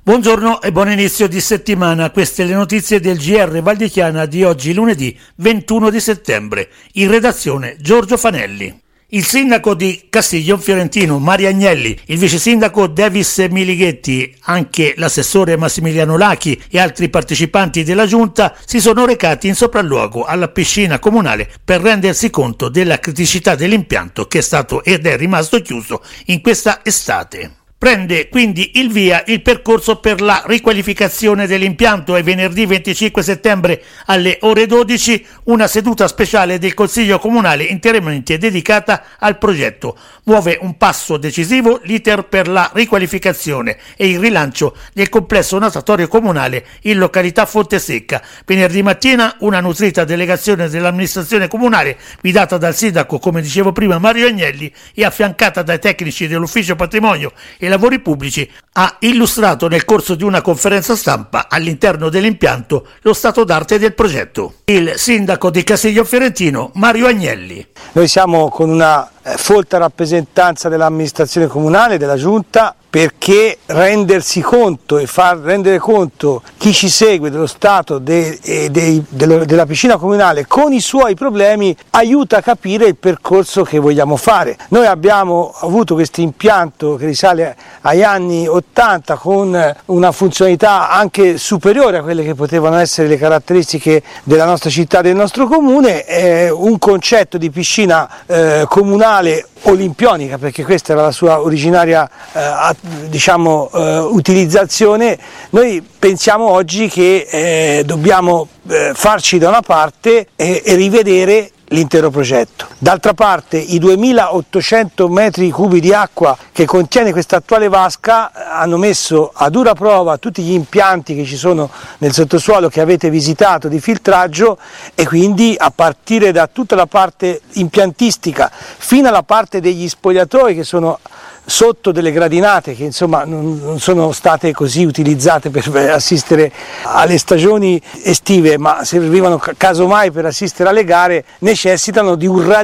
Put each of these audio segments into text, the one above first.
Buongiorno e buon inizio di settimana, queste le notizie del GR Val di Chiana di oggi lunedì 21 di settembre, in redazione Giorgio Fanelli. Il sindaco di Castiglion Fiorentino Mario Agnelli, il vice sindaco Davis Milighetti, anche l'assessore Massimiliano Lachi e altri partecipanti della giunta si sono recati in sopralluogo alla piscina comunale per rendersi conto della criticità dell'impianto che è stato ed è rimasto chiuso in questa estate. Prende quindi il via il percorso per la riqualificazione dell'impianto e venerdì 25 settembre alle ore 12 una seduta speciale del Consiglio Comunale interamente dedicata al progetto. Muove un passo decisivo l'iter per la riqualificazione e il rilancio del complesso natatorio comunale in località Fontesecca. Venerdì mattina una nutrita delegazione dell'amministrazione comunale guidata dal sindaco, come dicevo prima, Mario Agnelli, e affiancata dai tecnici dell'ufficio patrimonio e lavori pubblici, ha illustrato nel corso di una conferenza stampa all'interno dell'impianto lo stato d'arte del progetto. Il sindaco di Castiglion Fiorentino Mario Agnelli. Noi siamo con una folta rappresentanza dell'amministrazione comunale, della giunta, perché rendersi conto e far rendere conto chi ci segue dello stato della piscina comunale con i suoi problemi aiuta a capire il percorso che vogliamo fare. Noi abbiamo avuto questo impianto che risale agli anni 80 con una funzionalità anche superiore a quelle che potevano essere le caratteristiche della nostra città, del nostro comune, un concetto di piscina comunale olimpionica, perché questa era la sua originaria utilizzazione. Noi pensiamo oggi che dobbiamo farci da una parte e rivedere l'intero progetto. D'altra parte i 2800 metri cubi di acqua che contiene questa attuale vasca hanno messo a dura prova tutti gli impianti che ci sono nel sottosuolo che avete visitato di filtraggio, e quindi a partire da tutta la parte impiantistica fino alla parte degli spogliatoi che sono sotto delle gradinate che insomma non sono state così utilizzate per assistere alle stagioni estive, ma servivano casomai per assistere alle gare, necessitano di una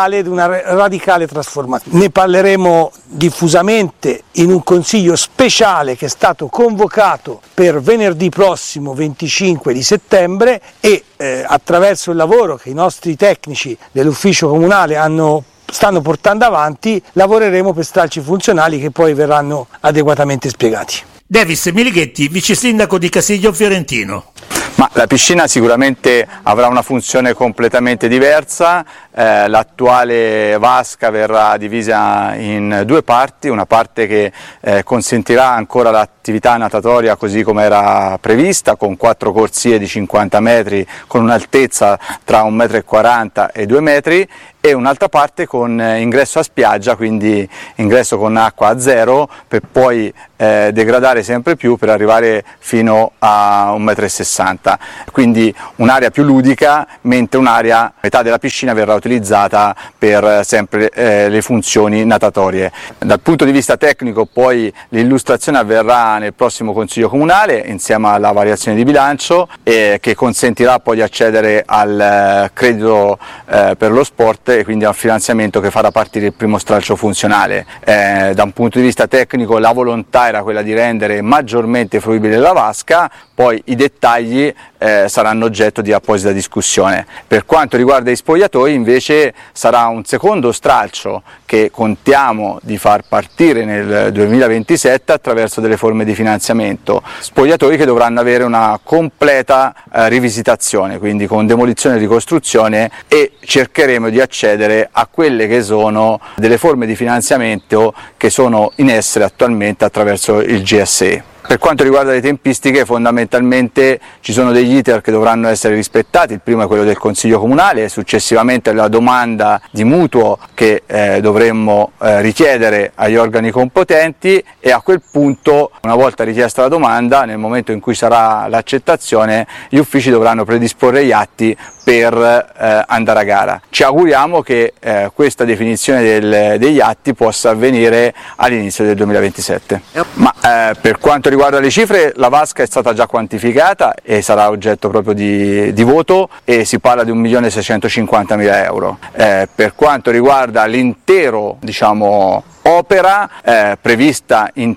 radicale trasformazione. Ne parleremo diffusamente in un consiglio speciale che è stato convocato per venerdì prossimo 25 di settembre e attraverso il lavoro che i nostri tecnici dell'ufficio comunale stanno portando avanti, lavoreremo per stralci funzionali che poi verranno adeguatamente spiegati. Davis Milighetti, vice sindaco di Castiglion Fiorentino. Ma la piscina sicuramente avrà una funzione completamente diversa, l'attuale vasca verrà divisa in due parti, una parte che consentirà ancora l'attività natatoria così come era prevista, con 4 corsie di 50 metri con un'altezza tra 1,40 m e 2 metri, e un'altra parte con ingresso a spiaggia, quindi ingresso con acqua a zero, per poi degradare sempre più per arrivare fino a 1,60 m. Quindi un'area più ludica, mentre metà della piscina verrà utilizzata per sempre le funzioni natatorie. Dal punto di vista tecnico poi l'illustrazione avverrà nel prossimo Consiglio Comunale insieme alla variazione di bilancio, che consentirà poi di accedere al credito per lo sport e quindi al finanziamento che farà partire il primo stralcio funzionale. Da un punto di vista tecnico la volontà era quella di rendere maggiormente fruibile la vasca, poi i dettagli saranno oggetto di apposita discussione. Per quanto riguarda i spogliatoi invece sarà un secondo stralcio che contiamo di far partire nel 2027 attraverso delle forme di finanziamento, spogliatoi che dovranno avere una completa rivisitazione, quindi con demolizione e ricostruzione, e cercheremo di accedere a quelle che sono delle forme di finanziamento che sono in essere attualmente attraverso il GSE. Per quanto riguarda le tempistiche, fondamentalmente ci sono degli iter che dovranno essere rispettati. Il primo è quello del Consiglio Comunale, successivamente la domanda di mutuo che dovremmo richiedere agli organi competenti, e a quel punto, una volta richiesta la domanda, nel momento in cui sarà l'accettazione, gli uffici dovranno predisporre gli atti per andare a gara. Ci auguriamo che questa definizione degli atti possa avvenire all'inizio del 2027. Ma per quanto riguarda riguarda le cifre, la vasca è stata già quantificata e sarà oggetto proprio di voto, e si parla di 1.650.000 euro. Per quanto riguarda l'intero, opera prevista in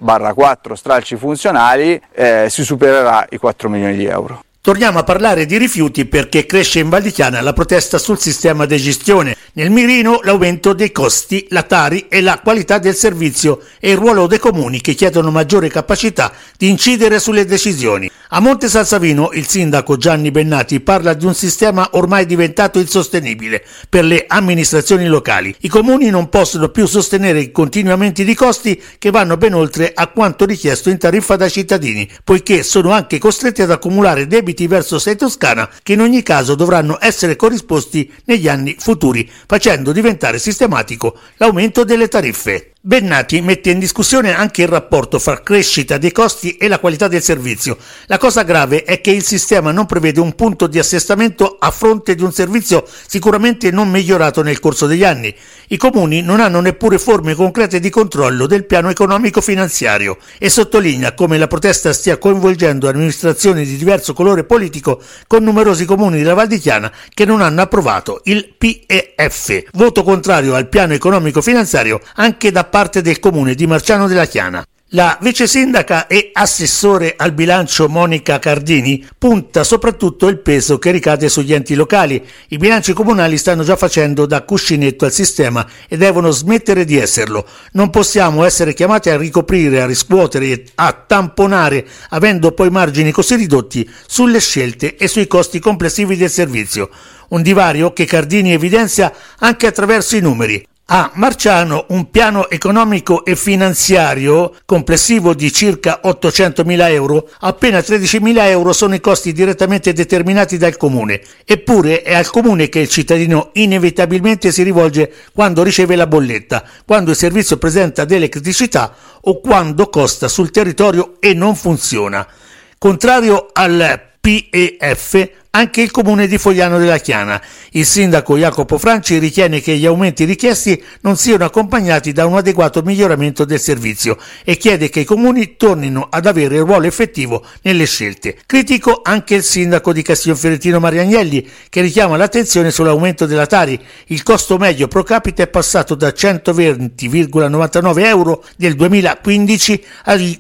3/4 stralci funzionali, si supererà i 4 milioni di euro. Torniamo a parlare di rifiuti perché cresce in Val di Chiana la protesta sul sistema di gestione. Nel mirino l'aumento dei costi, la Tari e la qualità del servizio e il ruolo dei comuni che chiedono maggiore capacità di incidere sulle decisioni. A Monte San Savino il sindaco Gianni Bennati parla di un sistema ormai diventato insostenibile per le amministrazioni locali. I comuni non possono più sostenere i continui aumenti di costi che vanno ben oltre a quanto richiesto in tariffa dai cittadini, poiché sono anche costretti ad accumulare debiti verso Sei Toscana che in ogni caso dovranno essere corrisposti negli anni futuri, facendo diventare sistematico l'aumento delle tariffe. Bennati mette in discussione anche il rapporto fra crescita dei costi e la qualità del servizio. La cosa grave è che il sistema non prevede un punto di assestamento a fronte di un servizio sicuramente non migliorato nel corso degli anni. I comuni non hanno neppure forme concrete di controllo del piano economico-finanziario e sottolinea come la protesta stia coinvolgendo amministrazioni di diverso colore politico, con numerosi comuni della Val di Chiana che non hanno approvato il PEF, voto contrario al piano economico-finanziario anche da parte del comune di Marciano della Chiana. La vice sindaca e assessore al bilancio Monica Cardini punta soprattutto il peso che ricade sugli enti locali. I bilanci comunali stanno già facendo da cuscinetto al sistema e devono smettere di esserlo. Non possiamo essere chiamati a ricoprire, a riscuotere e a tamponare, avendo poi margini così ridotti sulle scelte e sui costi complessivi del servizio. Un divario che Cardini evidenzia anche attraverso i numeri. A Marciano un piano economico e finanziario complessivo di circa 800.000 euro, appena 13.000 euro sono i costi direttamente determinati dal comune, eppure è al comune che il cittadino inevitabilmente si rivolge quando riceve la bolletta, quando il servizio presenta delle criticità o quando costa sul territorio e non funziona. Contrario al PEF anche il comune di Fogliano della Chiana. Il sindaco Jacopo Franci ritiene che gli aumenti richiesti non siano accompagnati da un adeguato miglioramento del servizio e chiede che i comuni tornino ad avere il ruolo effettivo nelle scelte. Critico anche il sindaco di Castiglionfiorentino Mariagnelli, che richiama l'attenzione sull'aumento della Tari. Il costo medio pro capite è passato da 120,99 euro nel 2015 ai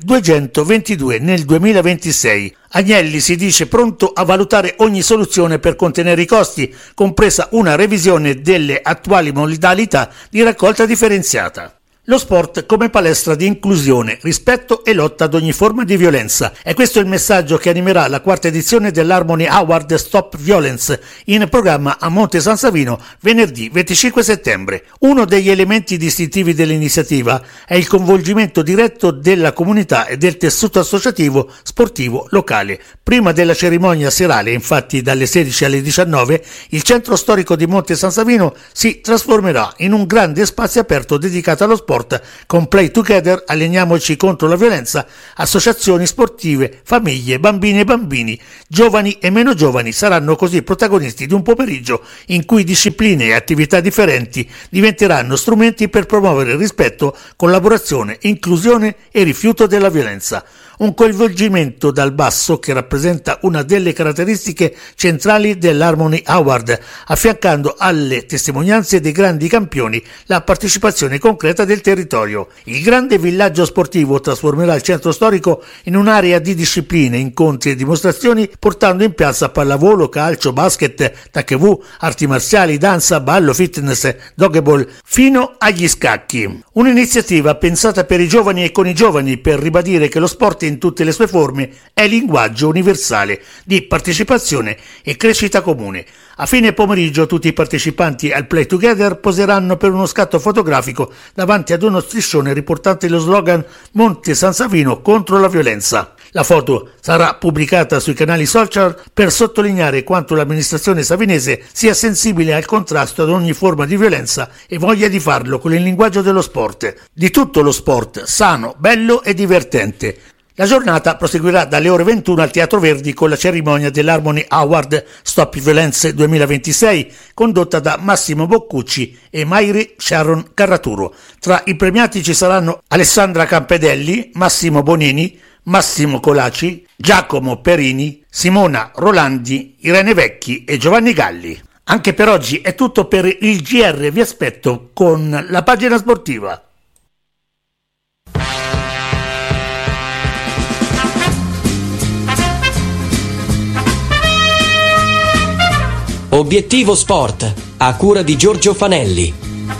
222 nel 2026. Agnelli si dice pronto a valutare ogni soluzione per contenere i costi, compresa una revisione delle attuali modalità di raccolta differenziata. Lo sport come palestra di inclusione, rispetto e lotta ad ogni forma di violenza. E questo è il messaggio che animerà la quarta edizione dell'Harmony Award Stop Violence, in programma a Monte San Savino venerdì 25 settembre. Uno degli elementi distintivi dell'iniziativa è il coinvolgimento diretto della comunità e del tessuto associativo sportivo locale. Prima della cerimonia serale, infatti dalle 16 alle 19, il centro storico di Monte San Savino si trasformerà in un grande spazio aperto dedicato allo sport, con Play Together, Alleniamoci contro la violenza, associazioni sportive, famiglie, bambine e bambini, giovani e meno giovani saranno così protagonisti di un pomeriggio in cui discipline e attività differenti diventeranno strumenti per promuovere rispetto, collaborazione, inclusione e rifiuto della violenza. Un coinvolgimento dal basso che rappresenta una delle caratteristiche centrali dell'Harmony Award, affiancando alle testimonianze dei grandi campioni la partecipazione concreta del territorio. Il grande villaggio sportivo trasformerà il centro storico in un'area di discipline, incontri e dimostrazioni, portando in piazza pallavolo, calcio, basket, taekwondo, arti marziali, danza, ballo, fitness, dodgeball, fino agli scacchi. Un'iniziativa pensata per i giovani e con i giovani, per ribadire che lo sport in tutte le sue forme è linguaggio universale di partecipazione e crescita comune. A fine pomeriggio tutti i partecipanti al Play Together poseranno per uno scatto fotografico davanti ad uno striscione riportante lo slogan Monte San Savino contro la violenza. La foto sarà pubblicata sui canali social per sottolineare quanto l'amministrazione savinese sia sensibile al contrasto ad ogni forma di violenza e voglia di farlo con il linguaggio dello sport, di tutto lo sport, sano, bello e divertente. La giornata proseguirà dalle ore 21 al Teatro Verdi con la cerimonia dell'Harmony Award Stop Violence 2026, condotta da Massimo Boccucci e Mairi Sharon Carraturo. Tra i premiati ci saranno Alessandra Campedelli, Massimo Bonini, Massimo Colaci, Giacomo Perini, Simona Rolandi, Irene Vecchi e Giovanni Galli. Anche per oggi è tutto per il GR, vi aspetto con la pagina sportiva. Obiettivo Sport, a cura di Giorgio Fanelli.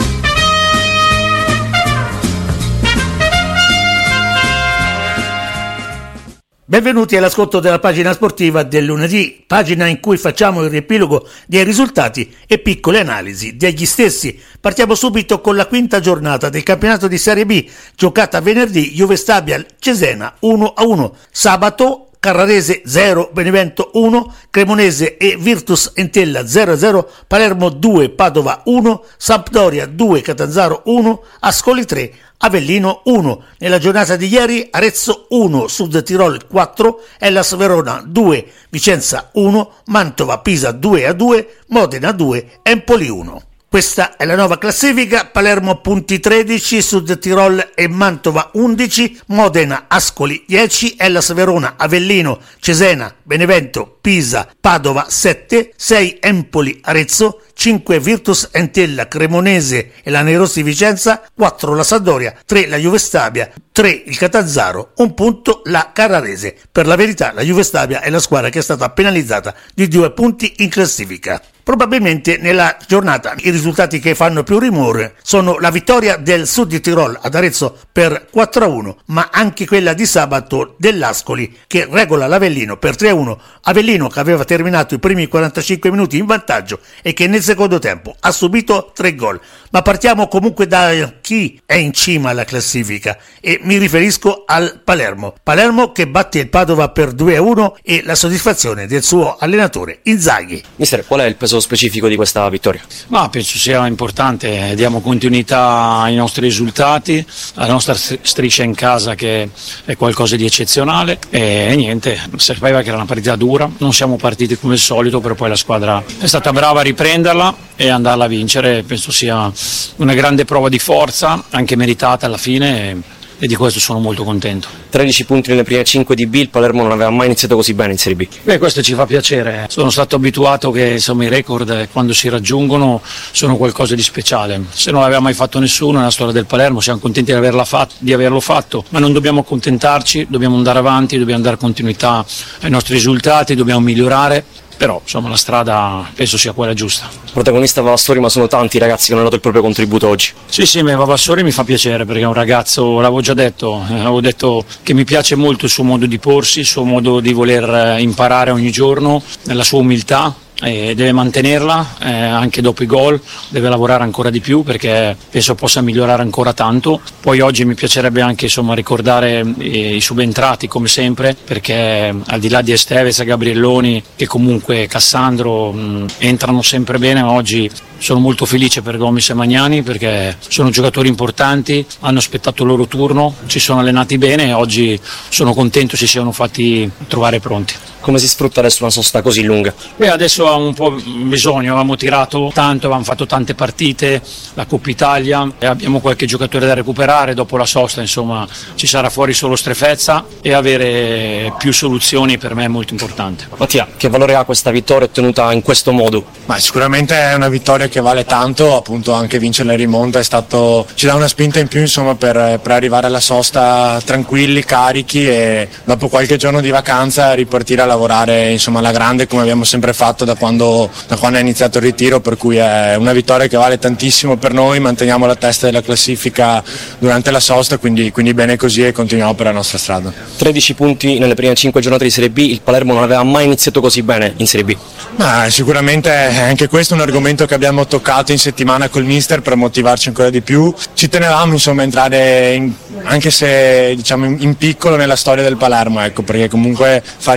Benvenuti all'ascolto della pagina sportiva del lunedì, pagina in cui facciamo il riepilogo dei risultati e piccole analisi degli stessi. Partiamo subito con la quinta giornata del campionato di Serie B, giocata venerdì, Juve Stabia Cesena 1-1, sabato Carrarese 0, Benevento 1, Cremonese e Virtus Entella 0-0, Palermo 2, Padova 1, Sampdoria 2, Catanzaro 1, Ascoli 3, Avellino 1. Nella giornata di ieri Arezzo 1, Sud Tirol 4, Hellas Verona 2, Vicenza 1, Mantova Pisa 2-2, Modena 2, Empoli 1. Questa è la nuova classifica: Palermo punti 13, Sud Tirol e Mantova 11, Modena, Ascoli 10, Hellas Verona, Avellino, Cesena, Benevento, Pisa, Padova 7, 6 Empoli, Arezzo, 5 Virtus Entella, Cremonese e la Nerossi Vicenza, 4 la Sampdoria, 3 la Juve Stabia, 3 il Catanzaro, 1 punto la Carrarese. Per la verità la Juve Stabia è la squadra che è stata penalizzata di 2 punti in classifica. Probabilmente nella giornata i risultati che fanno più rumore sono la vittoria del Sud di Tirol ad Arezzo per 4-1, ma anche quella di sabato dell'Ascoli che regola l'Avellino per 3-1, Avellino che aveva terminato i primi 45 minuti in vantaggio e che nel secondo tempo ha subito 3 gol. Ma partiamo comunque da chi è in cima alla classifica e mi riferisco al Palermo che batte il Padova per 2-1 e la soddisfazione del suo allenatore Inzaghi. Mister, qual è il peso specifico di questa vittoria? Ma penso sia importante, diamo continuità ai nostri risultati, alla nostra striscia in casa che è qualcosa di eccezionale e niente, sapeva che era una partita dura, non siamo partiti come al solito, però poi la squadra è stata brava a riprenderla e andarla a vincere. Penso sia una grande prova di forza, anche meritata alla fine, e di questo sono molto contento. 13 punti nelle prime 5 di B, il Palermo non aveva mai iniziato così bene in Serie B. Questo ci fa piacere, sono stato abituato che insomma i record quando si raggiungono sono qualcosa di speciale, se non l'aveva mai fatto nessuno nella storia del Palermo siamo contenti di averlo fatto, ma non dobbiamo accontentarci, dobbiamo andare avanti, dobbiamo dare continuità ai nostri risultati, dobbiamo migliorare. Però insomma la strada penso sia quella giusta. Protagonista Vavassori, ma sono tanti i ragazzi che hanno dato il proprio contributo oggi. Sì, Vavassori mi fa piacere perché è un ragazzo, l'avevo già detto, avevo detto che mi piace molto il suo modo di porsi, il suo modo di voler imparare ogni giorno, la sua umiltà. E deve mantenerla anche dopo i gol, deve lavorare ancora di più perché penso possa migliorare ancora tanto. Poi oggi mi piacerebbe anche ricordare i subentrati come sempre, perché al di là di Estevez e Gabrielloni, che comunque Cassandro entrano sempre bene, ma oggi sono molto felice per Gomis e Magnani perché sono giocatori importanti, hanno aspettato il loro turno, si sono allenati bene e oggi sono contento si siano fatti trovare pronti. Come si sfrutta adesso una sosta così lunga? Adesso ha un po' bisogno, avevamo tirato tanto, avevamo fatto tante partite, la Coppa Italia, e abbiamo qualche giocatore da recuperare, dopo la sosta insomma ci sarà fuori solo Strefezza e avere più soluzioni per me è molto importante. Mattia, che valore ha questa vittoria ottenuta in questo modo? Ma sicuramente è una vittoria che vale tanto, appunto anche vincere la rimonta ci dà una spinta in più insomma per arrivare alla sosta tranquilli, carichi e dopo qualche giorno di vacanza ripartire a lavorare insomma alla grande come abbiamo sempre fatto da quando è iniziato il ritiro, per cui è una vittoria che vale tantissimo per noi, manteniamo la testa della classifica durante la sosta, quindi bene così e continuiamo per la nostra strada. 13 punti nelle prime 5 giornate di Serie B, il Palermo non aveva mai iniziato così bene in Serie B. Ma sicuramente anche questo è un argomento che abbiamo toccato in settimana col mister per motivarci ancora di più. Ci tenevamo insomma a entrare anche se diciamo in piccolo nella storia del Palermo, ecco, perché comunque fare i record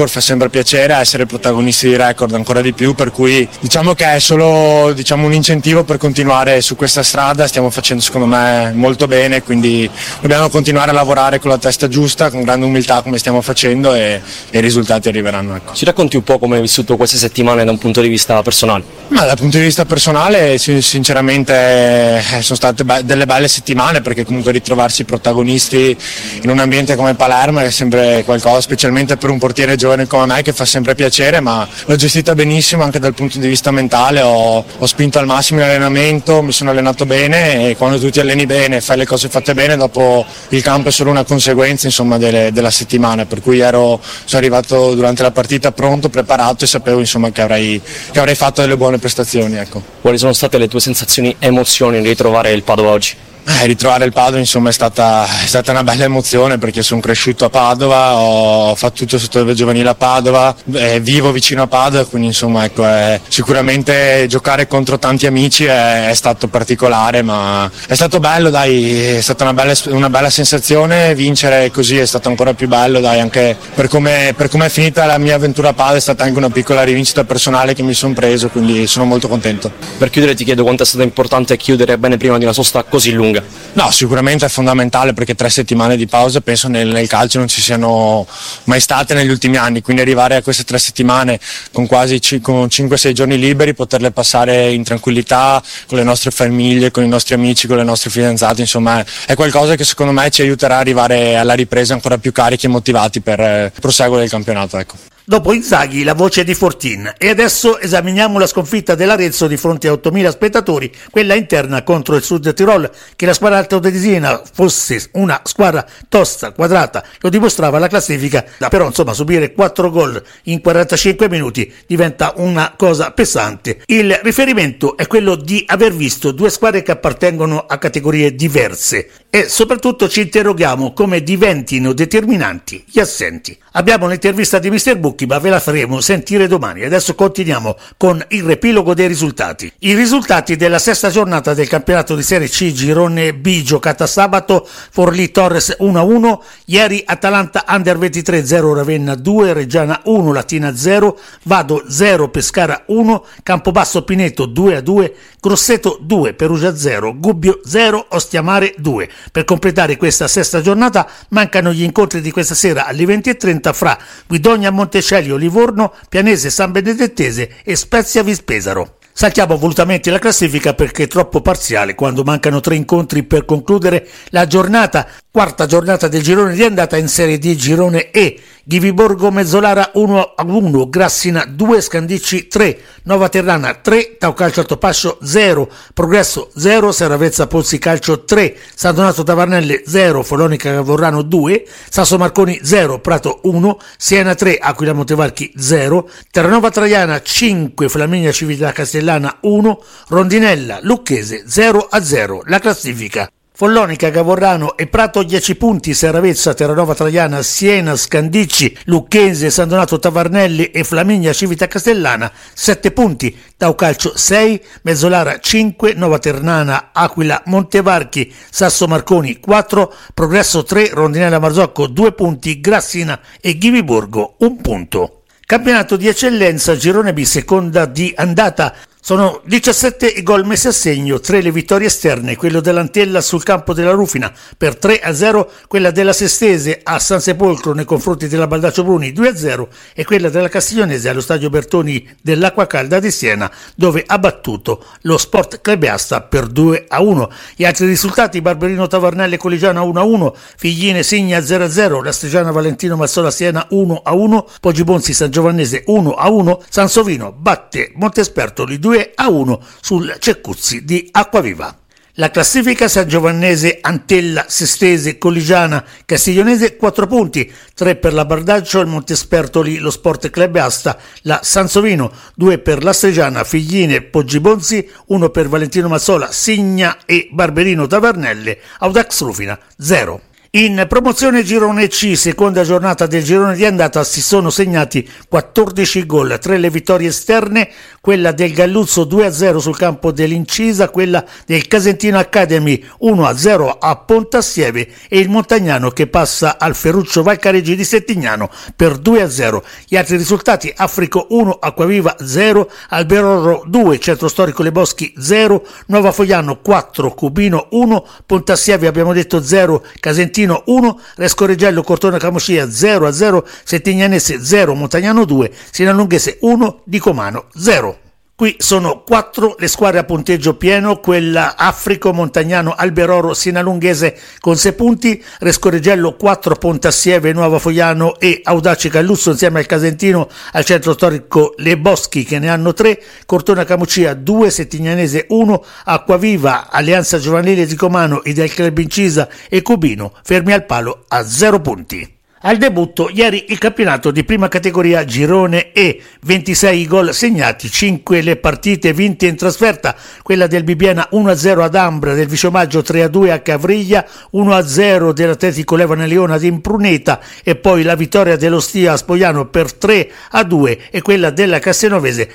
record fa sempre piacere, essere protagonisti di record ancora di più, per cui diciamo che è solo un incentivo per continuare su questa strada. Stiamo facendo secondo me molto bene, quindi dobbiamo continuare a lavorare con la testa giusta, con grande umiltà come stiamo facendo, e i risultati arriveranno. Ecco. Ci racconti un po' come hai vissuto queste settimane da un punto di vista personale? Ma dal punto di vista personale sinceramente sono state delle belle settimane, perché comunque ritrovarsi protagonisti in un ambiente come Palermo è sempre qualcosa, specialmente per un portiere giovane come me, che fa sempre piacere, ma l'ho gestita benissimo anche dal punto di vista mentale. Ho spinto al massimo l'allenamento, mi sono allenato bene, e quando tu ti alleni bene, fai le cose fatte bene, dopo il campo è solo una conseguenza, insomma, della settimana, per cui sono arrivato durante la partita pronto, preparato, e sapevo, insomma, che avrei fatto delle buone prestazioni. Ecco. Quali sono state le tue sensazioni, emozioni nel ritrovare il Padova oggi? Ritrovare il Padova, insomma, è stata una bella emozione, perché sono cresciuto a Padova, ho fatto tutto sotto il giovanile a Padova, vivo vicino a Padova, quindi insomma, ecco, sicuramente giocare contro tanti amici è stato particolare, ma è stato bello, dai, è stata una bella sensazione. Vincere così è stato ancora più bello, dai, anche per come è finita la mia avventura a Padova. È stata anche una piccola rivincita personale che mi sono preso, quindi sono molto contento. Per chiudere ti chiedo quanto è stato importante chiudere bene prima di una sosta così lunga. No, sicuramente è fondamentale, perché 3 settimane di pausa penso nel calcio non ci siano mai state negli ultimi anni, quindi arrivare a queste 3 settimane con quasi 5-6 giorni liberi, poterle passare in tranquillità con le nostre famiglie, con i nostri amici, con le nostre fidanzate, insomma è qualcosa che secondo me ci aiuterà ad arrivare alla ripresa ancora più carichi e motivati per proseguire il campionato. Ecco. Dopo Inzaghi la voce di Fortin, e adesso esaminiamo la sconfitta dell'Arezzo di fronte a 8.000 spettatori, quella interna contro il Sud Tirol. Che la squadra altoatesina fosse una squadra tosta, quadrata, lo dimostrava la classifica, però insomma subire 4 gol in 45 minuti diventa una cosa pesante. Il riferimento è quello di aver visto 2 squadre che appartengono a categorie diverse, e soprattutto ci interroghiamo come diventino determinanti gli assenti. Abbiamo l'intervista di Mr. Bucchi, ma ve la faremo sentire domani. Adesso continuiamo con il riepilogo dei risultati. I risultati della 6ª giornata del campionato di Serie C Girone B, giocata sabato: Forlì Torres 1-1, ieri Atalanta Under 23 0, Ravenna 2, Reggiana 1, Latina 0, Vado 0, Pescara 1, Campobasso Pineto 2-2, Grosseto 2, Perugia 0, Gubbio 0, Ostiamare 2. Per completare questa 6ª giornata mancano gli incontri di questa sera alle 20:30 fra Guidonia Montecelio Livorno, Pianese San Benedettese e Spezia Vispesaro. Saltiamo volutamente la classifica perché è troppo parziale quando mancano 3 incontri per concludere la giornata. 4ª giornata del girone di andata in Serie D Girone E. Ghiviborgo Mezzolara 1-1, Grassina 2, Scandicci 3, Nova Terrana 3, Taucalcio Altopascio 0, Progresso 0, Serravezza Pozzi Calcio 3, San Donato Tavarnelle 0, Folonica Cavorrano 2, Sasso Marconi 0, Prato 1, Siena 3, Aquila Montevarchi 0, Terranova Traiana 5, Flaminia Cività Castellana 1, Rondinella Lucchese 0-0. La classifica: Follonica, Cavorrano e Prato 10 punti, Serravezza, Terranova Traiana, Siena, Scandicci, Lucchese, San Donato Tavarnelli e Flaminia Civita Castellana 7 punti, Taucalcio 6, Mezzolara 5, Nova Ternana, Aquila, Montevarchi, Sasso Marconi 4, Progresso 3, Rondinella Marzocco 2 punti, Grassina e Ghiviborgo 1 punto. Campionato di eccellenza Girone B, seconda di andata. Sono 17 i gol messi a segno, 3 le vittorie esterne, quello dell'Antella sul campo della Rufina per 3-0, quella della Sestese a San Sepolcro nei confronti della Baldaccio Bruni 2-0 e quella della Castiglionese allo stadio Bertoni dell'Acqua Calda di Siena, dove ha battuto lo Sport Club Asta per 2-1. Gli altri risultati: Barberino Tavarnelle Collegiana 1-1, Figline Signa 0-0, Lastrigiana Valentino Mazzola Siena 1-1, Poggibonsi San Giovannese 1-1, Sansovino batte Montespertoli 2-1 sul Ceccuzzi di Acquaviva. La classifica: San Giovannese, Antella, Sestese, Colligiana, Castiglionese 4 punti, 3 per la Bardaccio, il Montespertoli, lo Sport Club Asta, la Sansovino, 2 per l'Astrigiana, Figline, Poggibonsi, 1 per Valentino Mazzola, Signa e Barberino Tavernelle, Audax Rufina 0. In promozione girone C, seconda giornata del girone di andata, si sono segnati 14 gol, 3 le vittorie esterne, quella del Galluzzo 2-0 sul campo dell'Incisa, quella del Casentino Academy 1-0 a Pontassieve e il Montagnano che passa al Ferruccio Valcareggi di Settignano per 2-0. Gli altri risultati: Africo 1, Acquaviva 0, Alberoro 2, Centro Storico Le Boschi 0, Nuova Fogliano 4, Cubino 1, Pontassieve abbiamo detto 0, Casentino 1, Rescoreggello Cortona Camucia 0-0, Settignanese 0, Montagnano 2, Sinalunghese 1, Dicomano 0. Qui sono 4 le squadre a punteggio pieno, quella Africo, Montagnano, Alberoro, Sinalunghese con 6 punti, Rescoreggello 4, Pontassieve, Nuova Fogliano e Audace Galluzzo insieme al Casentino, al Centro Storico Le Boschi che ne hanno 3, Cortona Camucia 2, Settignanese 1, Acquaviva, Alleanza Giovanile di Comano, Ideal Club Incisa e Cubino fermi al palo a 0 punti. Al debutto ieri il campionato di prima categoria girone E, 26 gol segnati, 5 le partite vinte in trasferta, quella del Bibbiena 1-0 ad Ambra, del Viciomaggio 3-2 a Cavriglia, 1-0 dell'Atletico Levane Leona di Impruneta e poi la vittoria dell'Ostia a Spogliano per 3-2 e quella della Castelnovese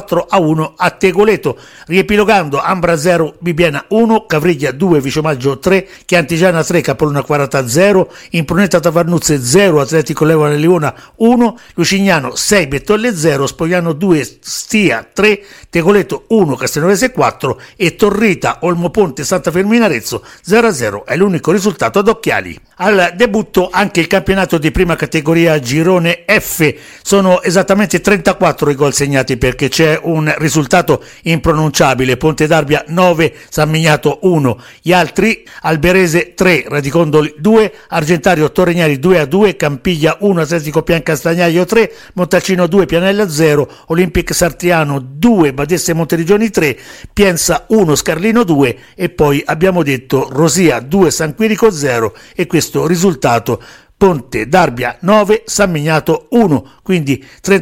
4-1 a Tegoleto. Riepilogando: Ambra 0, Bibbiena 1, Cavriglia 2, Viciomaggio 3, Chiantigiana 3, Capolona 40 0, Impruneta Tavarnuzze 0, Atletico Levane Leona 1, Lucignano 6, Bettolle 0, Spogliano 2, Stia 3, Tegoleto 1, Castelnovese 4 e Torrita, Olmoponte, Santa Fermina Arezzo 0-0 è l'unico risultato ad occhiali. Al debutto anche il campionato di prima categoria girone F, sono esattamente 34 i gol segnati perché c'è un risultato impronunciabile: Ponte d'Arbia 9, San Miniato 1, gli altri: Alberese 3, Radicondoli 2, Argentario Torregnari 2-2, Campiglia 1, Atletico Piancastagnaio 3, Montalcino 2, Pianella 0, Olympic Sartiano 2, Badesse Monteriggioni 3, Pienza 1, Scarlino 2 e poi abbiamo detto Rosia 2, San Quirico 0 e questo risultato: Ponte d'Arbia 9, San Miniato 1, quindi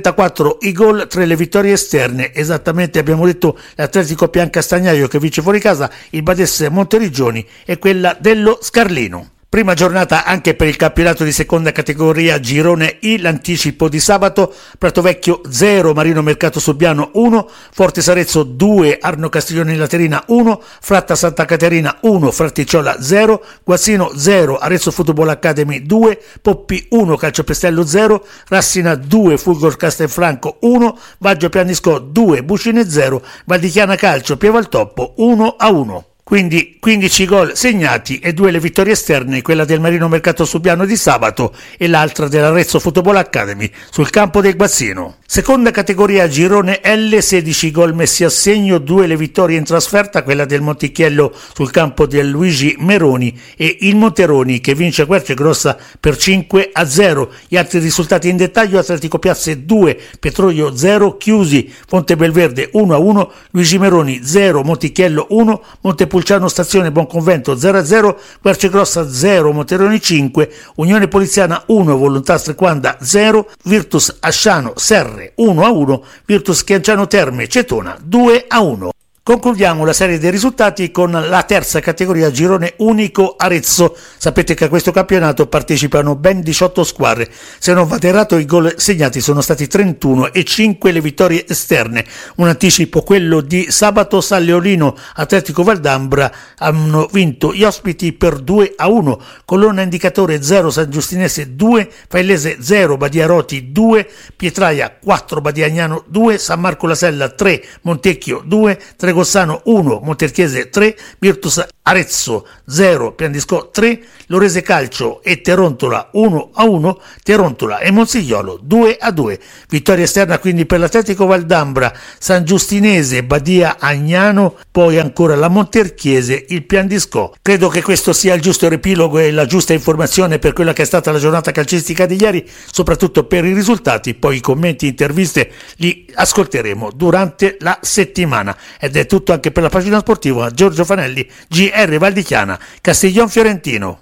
34 i gol, 3 le vittorie esterne, esattamente abbiamo detto l'Atletico Piancastagnaio che vince fuori casa, il Badesse Monteriggioni e quella dello Scarlino. Prima giornata anche per il campionato di seconda categoria girone I, l'anticipo di sabato: Pratovecchio 0, Marino Mercato Subiano 1, Forte Sarezzo 2, Arno Castiglione Laterina 1, Fratta Santa Caterina 1, Fraticciola 0, Guazzino 0, Arezzo Football Academy 2, Poppi 1, Calciopestello 0, Rassina 2, Fulgor Castelfranco 1, Baggio Pianisco 2, Buscine 0, Valdichiana Calcio Pievaltoppo 1-1. Quindi 15 gol segnati e 2 le vittorie esterne, quella del Marino Mercato Subiano di sabato e l'altra dell'Arezzo Football Academy sul campo del Guazzino. Seconda categoria girone L, 16 gol messi a segno, 2 le vittorie in trasferta, quella del Montichiello sul campo del Luigi Meroni e il Monteroni che vince Querce Grossa per 5-0. Gli altri risultati in dettaglio: Atletico Piazze 2, Petrolio 0, Chiusi, Fonte Belverde 1-1, Luigi Meroni 0, Montichiello 1, Montepulciano Stazione Buonconvento 0-0, Querce Grossa 0, Monteroni 5, Unione Poliziana 1, Volontà Strequanda 0, Virtus Asciano Serre 1-1, Virtus Chianciano Terme Cetona 2-1. Concludiamo la serie dei risultati con la terza categoria girone unico Arezzo. Sapete che a questo campionato partecipano ben 18 squadre. Se non vado errato, i gol segnati sono stati 31 e 5 le vittorie esterne. Un anticipo, quello di sabato: San Leolino Atletico Valdambra hanno vinto gli ospiti per 2-1, Colonna Indicatore 0, San Giustinese 2, Faillese 0, Badia Roti 2, Pietraia 4, Badia Agnano 2, San Marco La Sella 3, Montecchio 2, Tregossano 1, Monterchiese 3, Virtus Arezzo 0, Piandisco 3, Lorese Calcio e Terontola 1-1, Terontola e Monsigliolo 2-2. Vittoria esterna quindi per l'Atletico Valdambra, San Giustinese, Badia Agnano, poi ancora la Monterchiese, il Piandisco. Credo che questo sia il giusto riepilogo e la giusta informazione per quella che è stata la giornata calcistica di ieri, soprattutto per i risultati. Poi i commenti, interviste li ascolteremo durante la settimana. Ed è tutto anche per la pagina sportiva. Giorgio Fanelli, GR Valdichiana, Castiglion Fiorentino.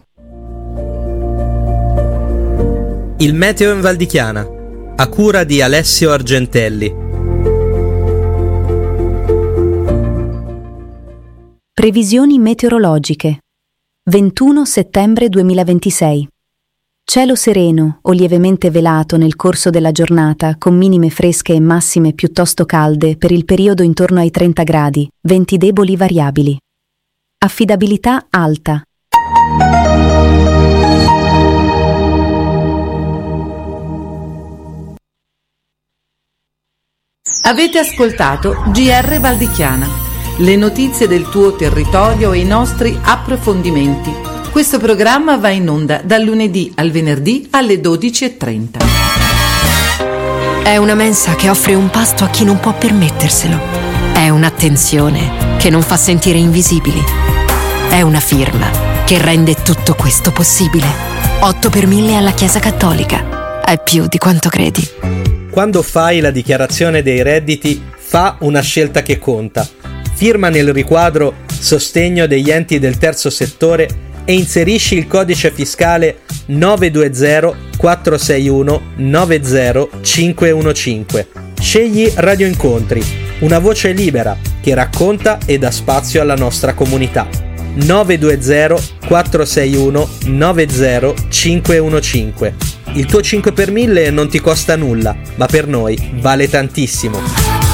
Il meteo in Valdichiana, a cura di Alessio Argentelli. Previsioni meteorologiche. 21 settembre 2026. Cielo sereno o lievemente velato nel corso della giornata, con minime fresche e massime piuttosto calde per il periodo intorno ai 30 gradi, venti deboli variabili. Affidabilità alta. Avete ascoltato GR Valdichiana, le notizie del tuo territorio e i nostri approfondimenti. Questo programma va in onda dal lunedì al venerdì alle 12:30. È una mensa che offre un pasto a chi non può permetterselo. È un'attenzione che non fa sentire invisibili. È una firma che rende tutto questo possibile. 8 per 1000 alla Chiesa Cattolica. È più di quanto credi. Quando fai la dichiarazione dei redditi, fa una scelta che conta. Firma nel riquadro Sostegno degli enti del terzo settore e inserisci il codice fiscale 920 461 90515. Scegli Radio Incontri, una voce libera che racconta e dà spazio alla nostra comunità. 920 461 90515. Il tuo 5 per 1000 non ti costa nulla, ma per noi vale tantissimo.